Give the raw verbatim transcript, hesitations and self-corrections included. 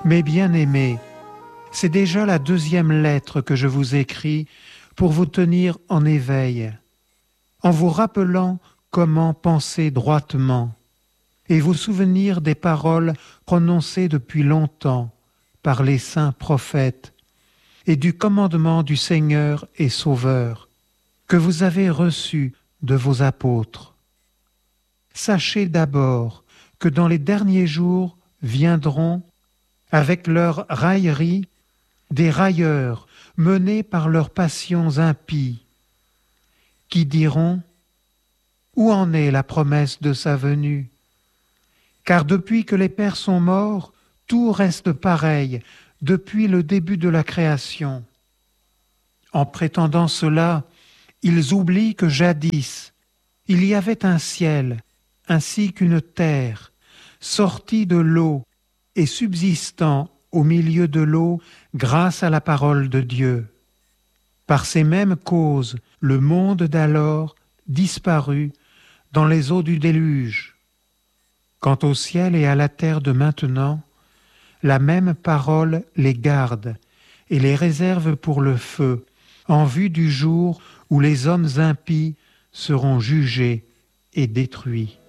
Mes bien-aimés, c'est déjà la deuxième lettre que je vous écris pour vous tenir en éveil, en vous rappelant comment penser droitement et vous souvenir des paroles prononcées depuis longtemps par les saints prophètes et du commandement du Seigneur et Sauveur que vous avez reçu de vos apôtres. Sachez d'abord que dans les derniers jours viendront, avec leurs railleries, des railleurs menés par leurs passions impies, qui diront « Où en est la promesse de sa venue ? Car depuis que les pères sont morts, tout reste pareil depuis le début de la création. » En prétendant cela, ils oublient que jadis, il y avait un ciel, ainsi qu'une terre, sortie de l'eau et subsistant au milieu de l'eau grâce à la parole de Dieu. Par ces mêmes causes, le monde d'alors disparut dans les eaux du déluge. Quant au ciel et à la terre de maintenant, la même parole les garde et les réserve pour le feu, en vue du jour où les hommes impies seront jugés et détruits.